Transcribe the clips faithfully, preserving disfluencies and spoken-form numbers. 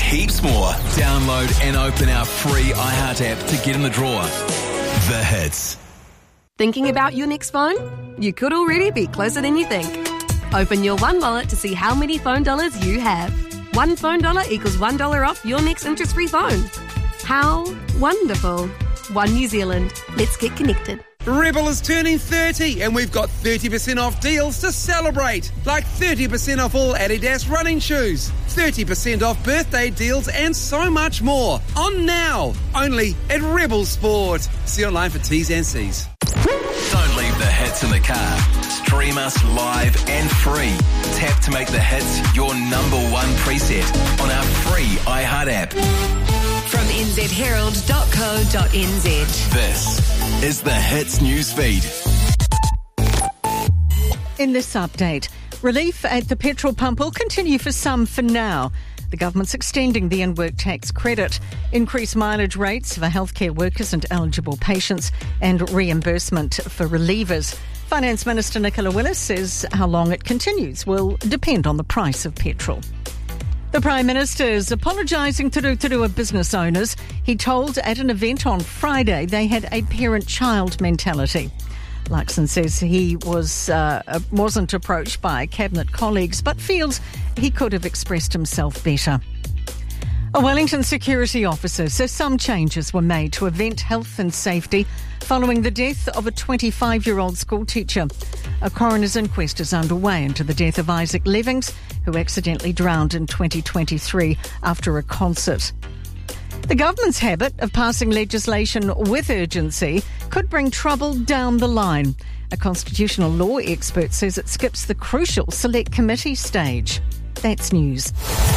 heaps more. Download and open our free iHeart app to get in the draw. The Hits. Thinking about your next phone? You could already be closer than you think. Open your One Wallet to see how many phone dollars you have. One phone dollar equals one dollar off your next interest-free phone. How wonderful. One New Zealand. Let's get connected. Rebel is turning thirty and we've got thirty percent off deals to celebrate. Like thirty percent off all Adidas running shoes, thirty percent off birthday deals and so much more. On now, only at Rebel Sport. See online for T's and C's. Don't leave the hits in the car. Stream us live and free. Tap to make the hits your number one preset on our free iHeart app. From n z herald dot co dot n z. This is the Hits newsfeed. In this update, relief at the petrol pump will continue for some for now. The government's extending the in-work tax credit, increased mileage rates for healthcare workers and eligible patients, and reimbursement for relievers. Finance Minister Nicola Willis says how long it continues will depend on the price of petrol. The Prime Minister is apologising to Rotorua business owners. He told at an event on Friday they had a parent-child mentality. Luxon says he was, uh, wasn't approached by Cabinet colleagues but feels he could have expressed himself better. A Wellington security officer says some changes were made to event health and safety following the death of a twenty-five-year-old schoolteacher. A coroner's inquest is underway into the death of Isaac Levings, who accidentally drowned in twenty twenty-three after a concert. The government's habit of passing legislation with urgency could bring trouble down the line. A constitutional law expert says it skips the crucial select committee stage. That's news.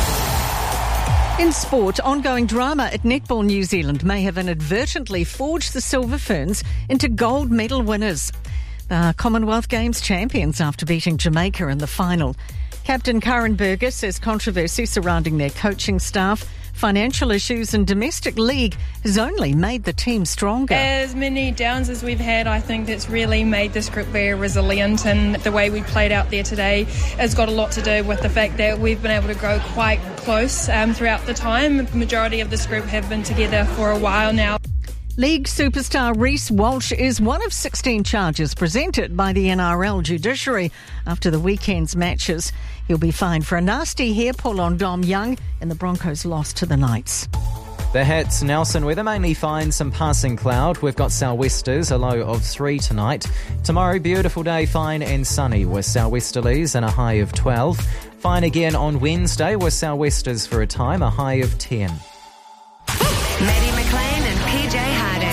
In sport, ongoing drama at Netball New Zealand may have inadvertently forged the Silver Ferns into gold medal winners. They are Commonwealth Games champions after beating Jamaica in the final. Captain Karen Berger says controversy surrounding their coaching staff, financial issues and domestic league has only made the team stronger. As many downs as we've had, I think that's really made this group very resilient, and the way we played out there today has got a lot to do with the fact that we've been able to grow quite close um, throughout the time. The majority of this group have been together for a while now. League superstar Reece Walsh is one of sixteen charges presented by the N R L judiciary after the weekend's matches. He'll be fined for a nasty hair pull on Dom Young and the Broncos' loss to the Knights. The Hits, Nelson weather, mainly fine, some passing cloud. We've got sou'westers, a low of three tonight. Tomorrow, beautiful day, fine and sunny with sou'westerlies and a high of twelve. Fine again on Wednesday with sou'westers for a time, a high of ten. Maddie McLean and P J Harding.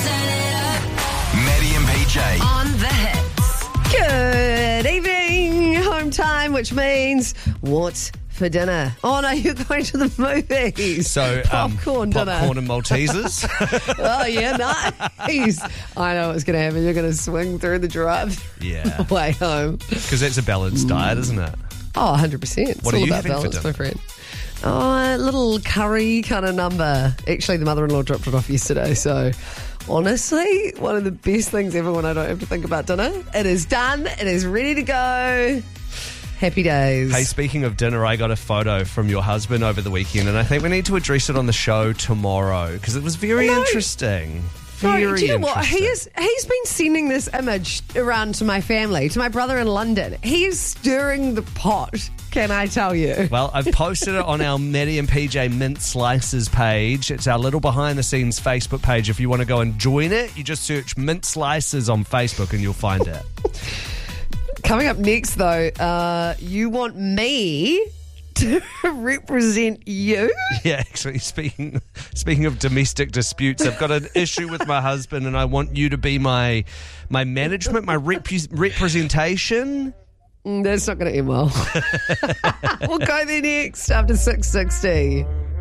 Maddie and P J. On the Hits. Good evening, home time, which means what's for dinner? Oh no, you're going to the movies. So popcorn um, dinner, popcorn and Maltesers. Oh yeah, nice. I know what's going to happen. You're going to swing through the drive. Yeah, way home because that's a balanced mm. diet, isn't it? Oh, one hundred percent. It's what all are you about having balance, for dinner? My friend. Oh, a little curry kind of number. Actually, the mother-in-law dropped it off yesterday, so honestly, one of the best things ever when I don't have to think about dinner. It is done. It is ready to go. Happy days. Hey, speaking of dinner, I got a photo from your husband over the weekend, and I think we need to address it on the show tomorrow because it was very no. interesting. No, Very do you know what? interesting. He is, he's been sending this image around to my family, to my brother in London. He is stirring the pot, can I tell you? Well, I've posted it on our Maddie and P J Mint Slices page. It's our little behind-the-scenes Facebook page. If you want to go and join it, you just search Mint Slices on Facebook and you'll find it. Coming up next, though, uh, you want me to represent you? Yeah, actually, speaking speaking of domestic disputes, I've got an issue with my husband and I want you to be my my management, my rep- representation. Mm, that's not going to end well. We'll go there next after six sixty.